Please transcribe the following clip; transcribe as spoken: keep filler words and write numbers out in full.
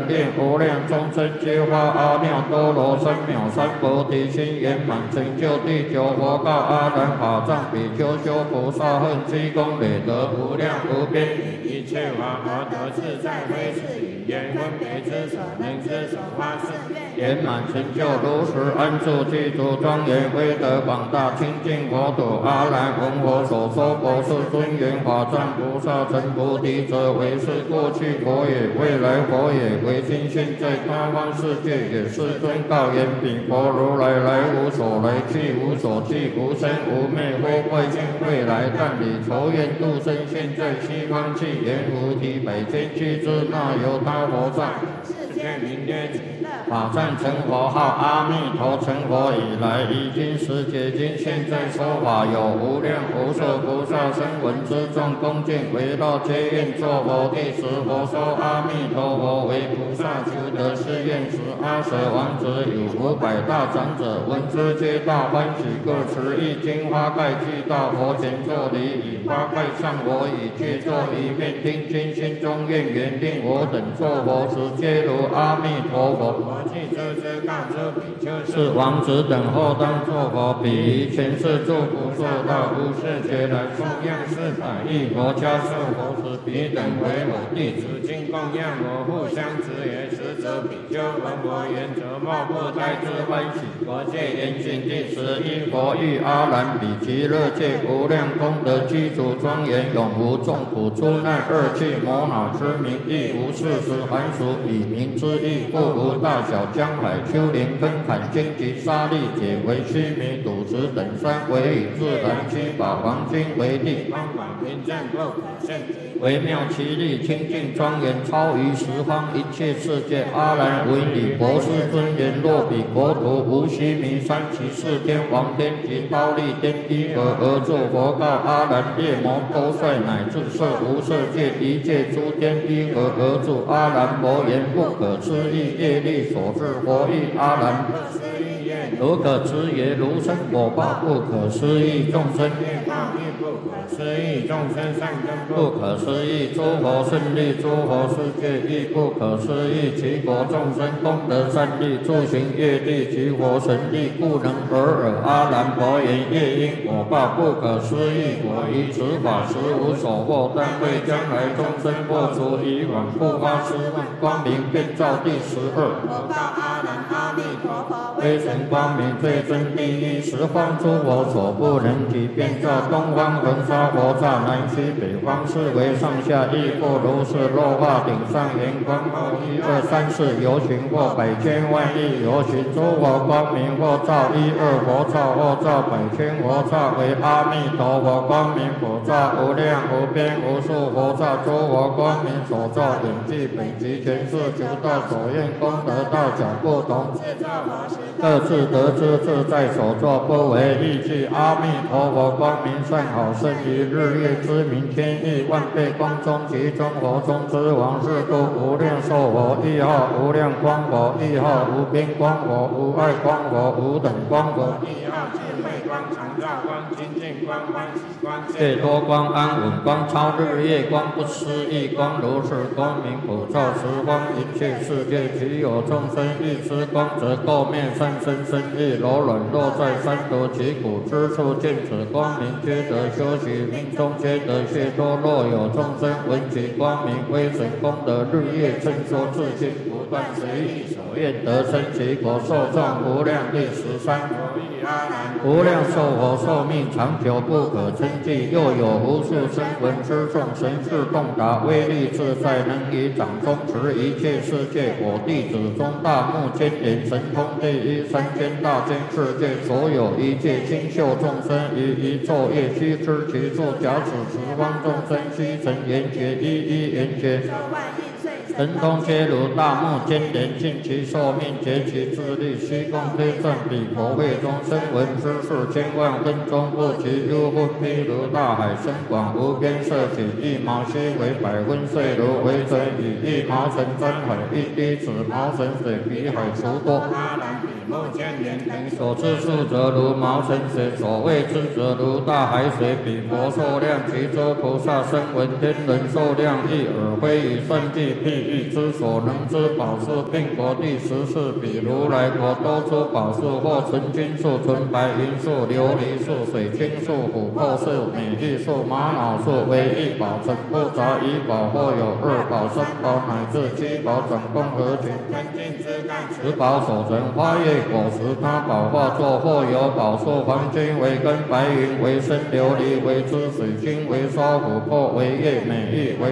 令无量众生皆发阿耨多罗三藐三菩提心，圆满成就第九佛告阿难法藏比丘修菩萨恨积功累德无量无边，一切法而得自在，非是语言分别之所能知所发誓愿，圆满成就如实安住具足庄严威德广大清净国土。阿难闻我所说佛世尊圆法藏菩萨成菩提者，为是过去佛也，未来佛也，为今现在他方世界也。世尊告言：彼佛如来来无所来，去无所去，无生无灭，非外境未来，但以仇怨度生，现在西方去，言无体百千俱胝，那由他佛藏。世界名曰极乐。法藏成佛号阿弥陀，成佛以来，已经十劫经，现在说法有无量无数菩萨声闻之众恭敬围绕，皆愿作佛。第十佛说阿弥陀佛为菩萨求得是愿时，阿舍王子有五百大长者，闻之皆大欢喜，各持一金花盖具到佛前作礼，以花盖上我以具作一面，听经心中愿缘，令我等作佛时，皆如阿弥陀佛。我既知之告知比丘，是王子等后当作佛，彼于前世诸不受到无世劫来供养四百亿佛家受佛时，彼等为我弟子，今供养我，互相执言。实则比丘闻我言者，莫不胎之欢喜。佛戒严行第十一佛欲阿难比极乐界无量功德具足庄严，永无众苦出难恶趣魔恼之名，亦无事实含俗以名之意，故无大小江海丘陵坑坎荆棘沙砾解为须弥赌石等山，为以自然七宝黄金为地，方广平正不可胜计，微妙其力清净庄严，超于十方一切世界。阿难闻彼佛世尊言：若彼国土无须弥山，其四天王天及忉利天依何而作佛告阿难：夜魔多帅乃至色无色界一切诸天依何而作？阿难佛言：不可思议业力所致。佛欲阿难：如可知也？如生果报不可思议，众生业报亦不可思议，众生善根不可思议，诸佛胜利，诸佛世界亦不可思议，其国众生功德善利，诸行业力及佛神力，故能尔尔。阿难佛言：业因果报不可思议，我于此法实无所获，但为将来众生破除以往不发誓问，光明遍照第十二。佛告阿难：阿弥陀佛威神光明，最真第一，十方诸佛所不能及，遍照东方恒沙佛刹，南西北方四维上下，亦复如是。落化顶上圆光，后一二三四游行，或百千万亿游行，诸佛光明，或照一二佛刹，或照百千佛刹，为阿弥陀佛光明普照，无量无边无数佛刹，诸佛光明所照顶具本集前世求道所愿功德大小不同，各自得知自在所作，不为意趣。阿弥陀佛光明善好，胜于日月之明，千亿万倍光中，其中佛中之王，是故无量寿佛，亦号无量光佛，亦号无边光佛，无碍光佛，无等光佛，亦号智慧光、常照光、清净光、欢喜光、解脱光、安稳光、超日月光、不思议光，如是光明普照十方一切世界。其有众生欲知光，则垢面善身身意柔软，落在三途其苦之处，见此光明，皆得修习，命中皆得解脱。若有众生闻其光明威神功德，日夜称说自心，不断随意所愿得生其国，寿众无量。第十三佛欲阿难：无量寿佛寿命长久，不可称计，又有无数声闻之众，神智洞达，威力自在，能以掌中持一切世界。我弟子中大目犍连，神通第一，三千大千世界所有一切清秀众生，于一昼夜悉知其处。假使十方众生悉成圆觉，一一圆觉，神通皆如大目犍连，尽其寿命，竭其智力，虚空推算彼佛会中声闻之事，千万分钟不及。幽分譬如大海，深广无边，色起一毛悉为百分碎，如微尘以一毛尘沾海，一滴子毛尘水比海除多。阿难比目犍连等所知数则如毛尘水，所谓知则如大海水。彼佛寿量，其诸菩萨声闻天人寿量，亦尔非以算计。譬义之所能之宝是，并国第十四，比如来国多出宝是，或纯金树、纯白银树、琉璃树、水晶树、琥珀树、美玉树、玛瑙树为一宝，成不杂一宝，或有二宝、三宝乃至七宝，总共合群天境之干，十宝所成花叶果实，他宝化作，或有宝树，黄金为根，白银为身，琉璃为枝，水晶为刷，琥珀为叶，美玉为